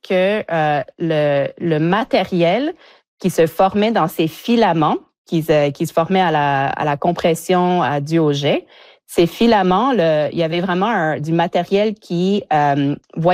que le matériel qui se formait dans ces filaments, qui se formaient à la compression due au jet, ces filaments, il y avait vraiment du matériel qui